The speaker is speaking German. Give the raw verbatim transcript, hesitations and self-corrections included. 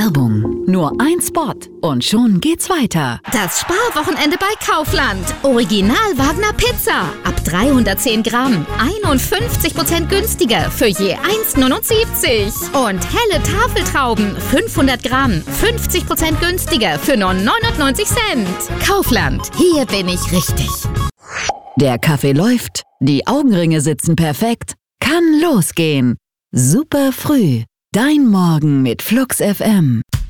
Werbung. Nur ein Spot und schon geht's weiter. Das Sparwochenende bei Kaufland. Original Wagner Pizza. Ab dreihundertzehn Gramm. einundfünfzig Prozent günstiger für je eins neunundsiebzig. Und helle Tafeltrauben. fünfhundert Gramm. fünfzig Prozent günstiger für nur neunundneunzig Cent. Kaufland. Hier bin ich richtig. Der Kaffee läuft, die Augenringe sitzen perfekt. Kann losgehen. Super früh. Dein Morgen mit Flux F M.